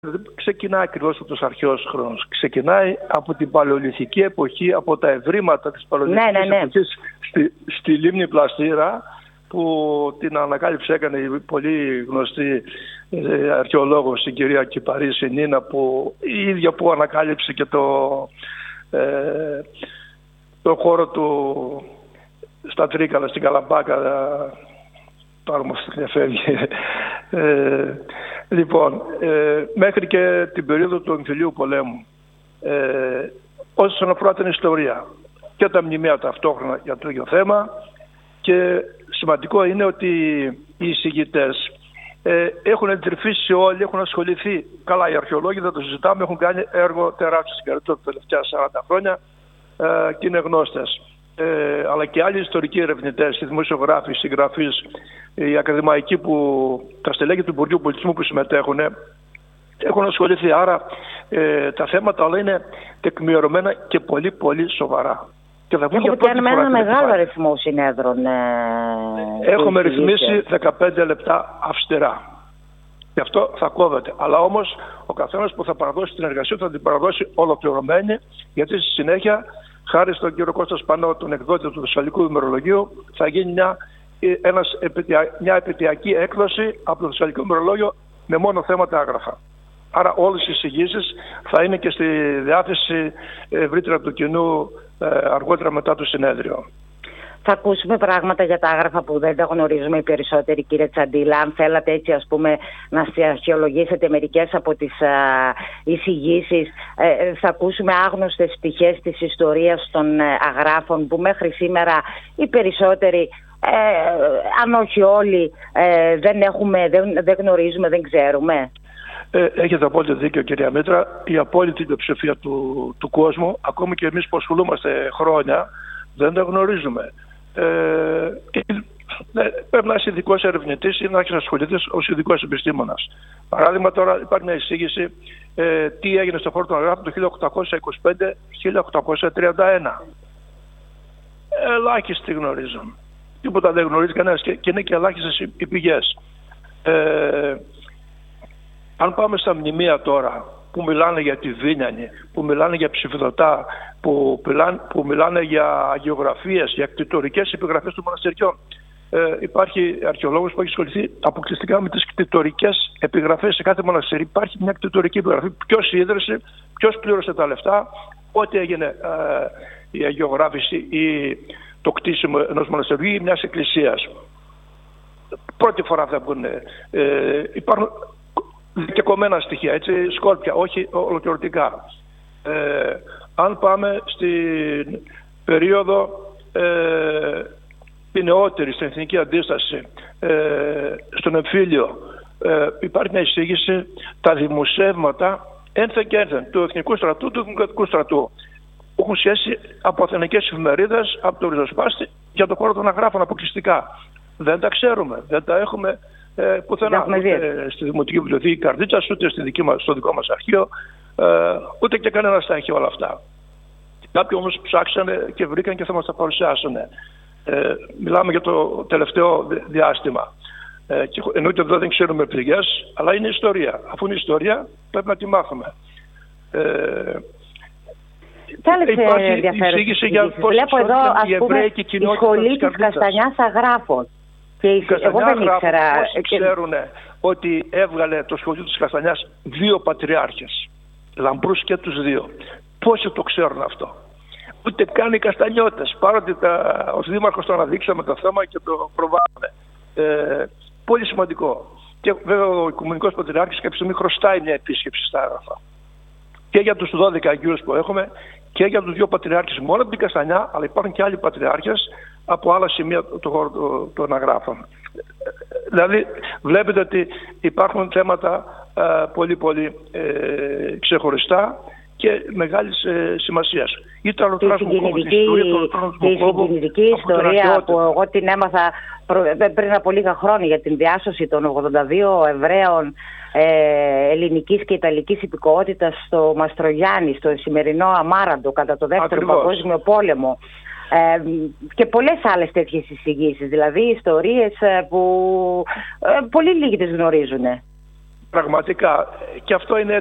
δεν ξεκινάει ακριβώς από τους αρχαίους χρόνους. Ξεκινάει από την παλαιολιθική εποχή, από τα ευρήματα της παλαιολιθικής εποχής στη λίμνη Πλαστήρα, που την ανακάλυψη έκανε η πολύ γνωστή αρχαιολόγος, η κυρία Κυπαρίση Νίνα, που η ίδια που ανακάλυψε και το χώρο του στα Τρίκαλα, στην Καλαμπάκα, τώρα μας διαφεύγει. Λοιπόν, μέχρι και την περίοδο του εμφυλίου πολέμου, όσον αφορά την ιστορία και τα μνημεία ταυτόχρονα για το ίδιο θέμα, και σημαντικό είναι ότι οι εισηγητές έχουν εντρυφήσει όλοι, έχουν ασχοληθεί. Καλά, οι αρχαιολόγοι δεν το συζητάμε, έχουν κάνει έργο τεράστιο στην Καρδίτσα τα τελευταία 40 χρόνια και είναι γνώστες. Αλλά και άλλοι ιστορικοί ερευνητές, οι δημοσιογράφοι, οι συγγραφείς, οι ακαδημαϊκοί, τα στελέχη του Υπουργείου Πολιτισμού που συμμετέχουν, έχουν ασχοληθεί. Άρα τα θέματα όλα είναι τεκμηριωμένα και πολύ πολύ σοβαρά. Έχουμε κάνει με ένα μεγάλο αριθμό συνέδρων. Έχουμε ρυθμίσει 15 λεπτά αυστηρά. Γι' αυτό θα κόβεται. Αλλά όμως ο καθένας που θα παραδώσει την εργασία θα την παραδώσει ολοκληρωμένη, γιατί στη συνέχεια, χάρη στον κύριο Κώστα Σπανό, τον εκδότη του Θεσσαλικού Ημερολογίου, θα γίνει μια επαιτειακή έκδοση από το Θεσσαλικό Ημερολόγιο με μόνο θέματα άγραφα. Άρα όλες οι εισηγήσεις θα είναι και στη διάθεση ευρύτερα του κοινού αργότερα μετά το συνέδριο. Θα ακούσουμε πράγματα για τα άγραφα που δεν τα γνωρίζουμε οι περισσότεροι, κύριε Τσαντίλα. Αν θέλατε έτσι, ας πούμε, να αρχαιολογήσετε μερικές από τις εισηγήσεις, θα ακούσουμε άγνωστες πτυχές της ιστορίας των αγράφων που μέχρι σήμερα οι περισσότεροι, αν όχι όλοι, δεν γνωρίζουμε, δεν ξέρουμε. Έχετε απόλυτο δίκιο, κυρία Μήτρα. Η απόλυτη πλειοψηφία του κόσμου, ακόμη και εμείς που ασχολούμαστε χρόνια, δεν τα γνωρίζουμε. Πρέπει να είσαι ειδικός ερευνητής ή να έχεις ασχοληθεί ως ειδικός επιστήμονας. Παράδειγμα, τώρα υπάρχει μια εισήγηση τι έγινε στον χώρο των αγράφων το 1825-1831. Ελάχιστοι γνωρίζουν. Τίποτα δεν γνωρίζει κανένας και είναι και ελάχιστες οι πηγές. Αν πάμε στα μνημεία τώρα, που μιλάνε για τη Βίνιανη, που μιλάνε για Ψηφιδωτά, που μιλάνε για γεωγραφίες, για κτητορικές επιγραφές των μοναστεριών, υπάρχει αρχαιολόγος που έχει ασχοληθεί αποκλειστικά με τις κτητορικές επιγραφές σε κάθε μοναστήρι. Υπάρχει μια κτητορική επιγραφή. Ποιος ίδρυσε, ποιος πλήρωσε τα λεφτά, πότε έγινε η αγιογράφηση ή το κτίσιμο ενός μοναστεριού ή μιας εκκλησίας. Πρώτη φορά θα μπουν. Υπάρχουν και κομμένα στοιχεία, έτσι, σκόρπια, όχι ολοκληρωτικά. Αν πάμε στην περίοδο την νεότερη, στην Εθνική Αντίσταση, στον εμφύλιο, υπάρχει μια εισήγηση, τα δημοσιεύματα ένθεν και ένθεν του Εθνικού Στρατού, του Δημοκρατικού Στρατού, που έχουν σχέση από αθηναϊκές εφημερίδες, από το ριζοσπάστη, για το χώρο των αγράφων αποκλειστικά. Δεν τα ξέρουμε, δεν τα έχουμε πουθενά, ούτε στη Δημοτική Βιβλιοθήκη Καρδίτσας, ούτε στο δικό μας αρχείο, ούτε και κανένας τα έχει όλα αυτά. Κάποιοι όμως ψάξανε και βρήκαν και θα μας τα παρουσιάσουν. Μιλάμε για το τελευταίο διάστημα. Εννοείται εδώ δεν ξέρουμε πληγές, αλλά είναι ιστορία. Αφού είναι ιστορία, πρέπει να τη μάθουμε. Υπάρχει εισήγηση για πώς η εβραϊκή κοινότητα, η σχολή της Καστανιάς Αγράφων. Εγώ δεν ήξερα. Πώς ξέρουν ότι έβγαλε το σχολείο της Καστανιάς 2 πατριάρχες, λαμπρούς και τους 2. Πόσοι το ξέρουν αυτό? Ούτε καν οι Καστανιώτες, παρότι ως δήμαρχος το αναδείξαμε το θέμα και το προβάλλαμε. Πολύ σημαντικό. Και βέβαια ο Οικουμενικός Πατριάρχης κάποια στιγμή χρωστάει μια επίσκεψη στα έγγραφα. Και για τους 12 αγίους που έχουμε και για τους 2 πατριάρχες μόνο από την Καστανιά, αλλά υπάρχουν και άλλοι πατριάρχες από άλλα σημεία του χώρου των αγράφων. Δηλαδή βλέπετε ότι υπάρχουν θέματα πολύ πολύ ξεχωριστά και μεγάλης σημασίας. Η συγκινητική ιστορία που εγώ την έμαθα πριν από λίγα χρόνια για την διάσωση των 82 Εβραίων ελληνικής και ιταλικής υπηκοότητας στο Μαστρογιάννη, στο σημερινό Αμάραντο, κατά το Δεύτερο Παγκόσμιο Πόλεμο. Και πολλές άλλες τέτοιες εισηγήσεις, δηλαδή ιστορίες που πολύ λίγοι τις γνωρίζουν. Πραγματικά. Και αυτό είναι